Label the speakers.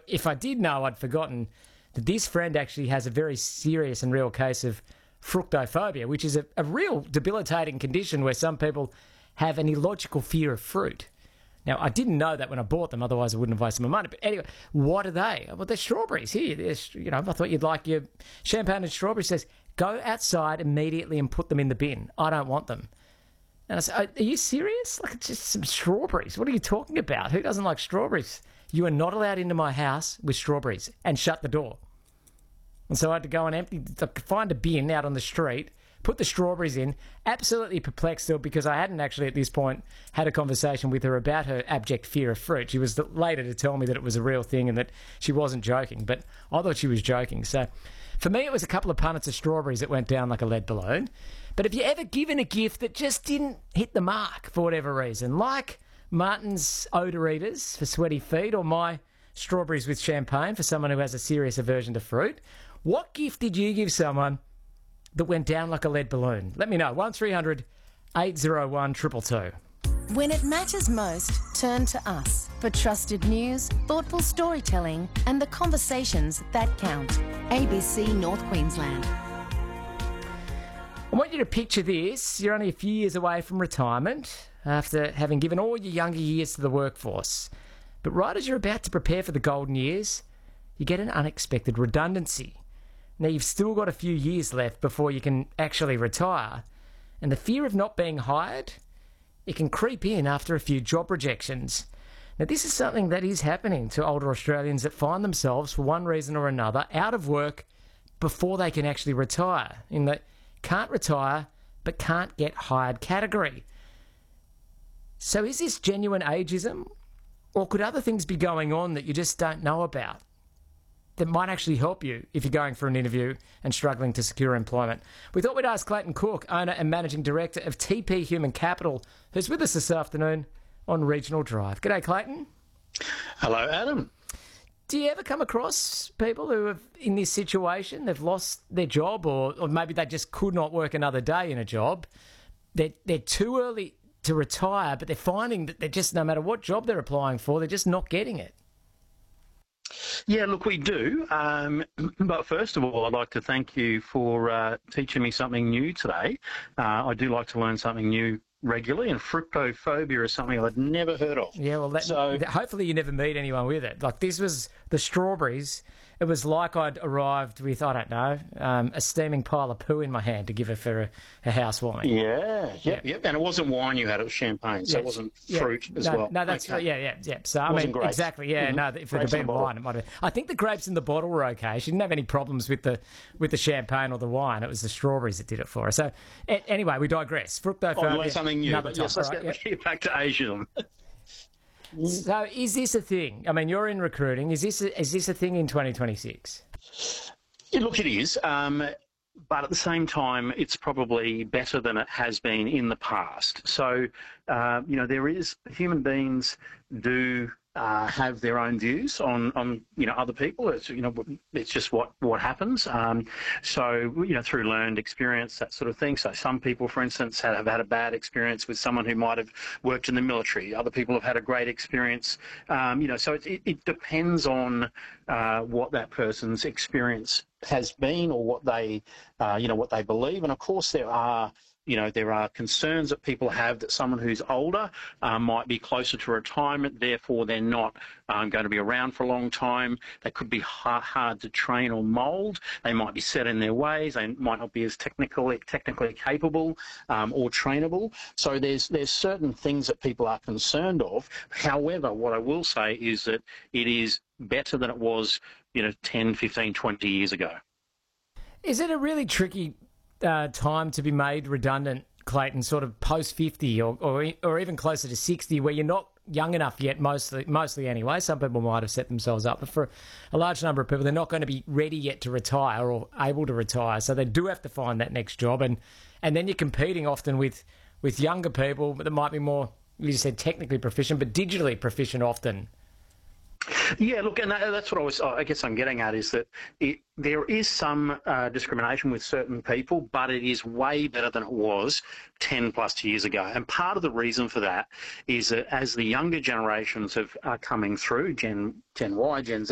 Speaker 1: if I did know, I'd forgotten that this friend actually has a very serious and real case of fructophobia, which is a real debilitating condition where some people have an illogical fear of fruit. Now, I didn't know that when I bought them, otherwise I wouldn't have wasted my money. But anyway, what are they? Well, they're strawberries. Here, I thought you'd like your champagne and strawberries. It says, go outside immediately and put them in the bin. I don't want them. And I said, are you serious? Like, it's just some strawberries. What are you talking about? Who doesn't like strawberries? You are not allowed into my house with strawberries, and shut the door. And so I had to go and find a bin out on the street, put the strawberries in, absolutely perplexed still because I hadn't actually at this point had a conversation with her about her abject fear of fruit. She was later to tell me that it was a real thing and that she wasn't joking, but I thought she was joking. So for me, it was a couple of punnets of strawberries that went down like a lead balloon. But have you ever given a gift that just didn't hit the mark for whatever reason, like Martin's odour eaters for sweaty feet or my strawberries with champagne for someone who has a serious aversion to fruit? What gift did you give someone that went down like a lead balloon? Let me know. 1300 801 222.
Speaker 2: When it matters most, turn to us for trusted news, thoughtful storytelling and the conversations that count. ABC North Queensland.
Speaker 1: I want you to picture this. You're only a few years away from retirement after having given all your younger years to the workforce. But right as you're about to prepare for the golden years, you get an unexpected redundancy. Now, you've still got a few years left before you can actually retire. And the fear of not being hired, it can creep in after a few job rejections. Now, this is something that is happening to older Australians that find themselves, for one reason or another, out of work before they can actually retire. In the can't retire but can't get hired category. So is this genuine ageism? Or could other things be going on that you just don't know about that might actually help you if you're going for an interview and struggling to secure employment? We thought we'd ask Clayton Cook, owner and managing director of TP Human Capital, who's with us this afternoon on Regional Drive. G'day, Clayton.
Speaker 3: Hello, Adam.
Speaker 1: Do you ever come across people who are in this situation? They've lost their job or maybe they just could not work another day in a job. They're too early to retire, but they're finding that they're just, no matter what job they're applying for, they're just not getting it.
Speaker 3: Yeah, look, we do. But first of all, I'd like to thank you for teaching me something new today. I do like to learn something new regularly, and fructophobia is something I'd never heard of.
Speaker 1: Yeah, well, hopefully you never meet anyone with it. Like, this was the strawberries. It was like I'd arrived with, I don't know, a steaming pile of poo in my hand to give her for a housewarming.
Speaker 3: Yep. And it wasn't wine you had, it was champagne, so it wasn't fruit as well.
Speaker 1: No, that's
Speaker 3: okay.
Speaker 1: Yeah. So, I mean,
Speaker 3: grapes.
Speaker 1: exactly, yeah.
Speaker 3: Mm-hmm.
Speaker 1: No, if it had been wine, it might have. I think the grapes in the bottle were okay. She didn't have any problems with the champagne or the wine. It was the strawberries that did it for her. So, anyway, we digress. Fructophobia.
Speaker 3: Learn something new. Yes, let's get back to Asian.
Speaker 1: So is this a thing? I mean, you're in recruiting. Is this a thing in 2026?
Speaker 3: Yeah, look, it is. But at the same time, it's probably better than it has been in the past. So, there is, human beings do have their own views on other people. It's just what happens. Through learned experience, that sort of thing. So some people, for instance, have had a bad experience with someone who might have worked in the military. Other people have had a great experience. So it depends on what that person's experience has been or what they believe. And of course, there are concerns that people have that someone who's older might be closer to retirement, therefore they're not going to be around for a long time. They could be hard to train or mould. They might be set in their ways. They might not be as technically capable or trainable. So there's certain things that people are concerned of. However, what I will say is that it is better than it was 10, 15, 20 years ago.
Speaker 1: Is it a really tricky time to be made redundant, Clayton, sort of post 50 or even closer to 60, where you're not young enough yet, mostly anyway? Some people might have set themselves up, but for a large number of people, they're not going to be ready yet to retire or able to retire, so they do have to find that next job, and then you're competing often with younger people that might be more, you said, technically proficient, but digitally proficient often.
Speaker 3: Yeah, look, and that's what I guess I'm getting at, is that there is some discrimination with certain people, but it is way better than it was 10 plus years ago. And part of the reason for that is that as the younger generations are coming through, Gen Y, Gen Z,